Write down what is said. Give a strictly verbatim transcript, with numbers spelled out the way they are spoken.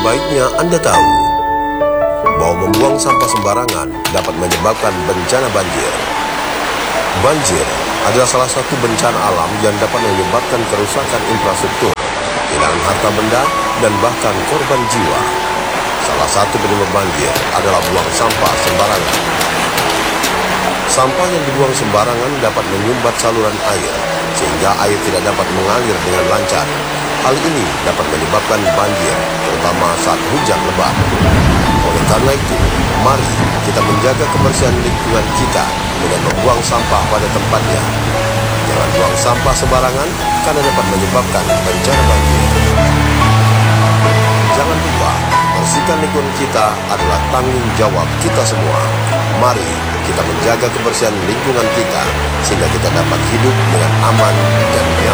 Sebaiknya Anda tahu bahwa membuang sampah sembarangan dapat menyebabkan bencana banjir. Banjir adalah salah satu bencana alam yang dapat menyebabkan kerusakan infrastruktur, kehilangan harta benda, dan bahkan korban jiwa. Salah satu penyebab banjir adalah buang sampah sembarangan. Sampah yang dibuang sembarangan dapat menyumbat saluran air, sehingga air tidak dapat mengalir dengan lancar. Hal ini dapat menyebabkan banjir, terutama saat hujan lebat. Oleh karena itu, mari kita menjaga kebersihan lingkungan kita dengan membuang sampah pada tempatnya. Jangan buang sampah sembarangan karena dapat menyebabkan bencana banjir. Jangan lupa, bersihkan lingkungan kita adalah tanggung jawab kita semua. Mari kita menjaga kebersihan lingkungan kita sehingga kita dapat hidup dengan aman dan nyaman.